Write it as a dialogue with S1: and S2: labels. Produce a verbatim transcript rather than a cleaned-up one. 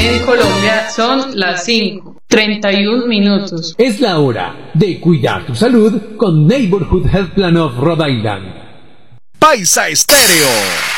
S1: En Colombia son las cinco, treinta y un minutos.
S2: Es la hora de cuidar tu salud con Neighborhood Health Plan of Rhode Island.
S3: Paisa Estéreo.